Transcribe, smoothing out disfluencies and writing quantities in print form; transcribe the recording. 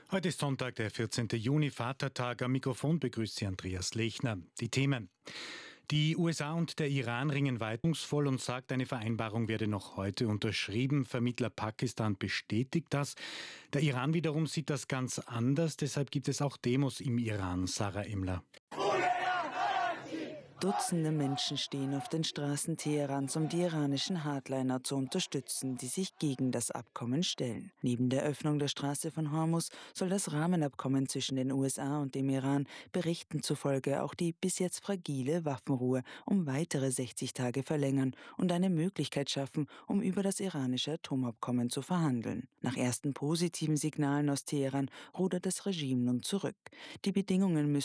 Heute ist Sonntag, der 14. Juni, Vatertag. Am Mikrofon begrüßt Sie Andreas Lechner. Die Themen. Die USA und der Iran ringen weitungsvoll und sagt, eine Vereinbarung werde noch heute unterschrieben. Vermittler Pakistan bestätigt das. Der Iran wiederum sieht das ganz anders. Deshalb gibt es auch Demos im Iran. Sarah Emler. Dutzende Menschen stehen auf den Straßen Teherans, um die iranischen Hardliner zu unterstützen, die sich gegen das Abkommen stellen. Neben der Öffnung der Straße von Hormuz soll das Rahmenabkommen zwischen den USA und dem Iran Berichten zufolge auch die bis jetzt fragile Waffenruhe um weitere 60 Tage verlängern und eine Möglichkeit schaffen, um über das iranische Atomabkommen zu verhandeln. Nach ersten positiven Signalen aus Teheran rudert das Regime nun zurück. Die Bedingungen müssen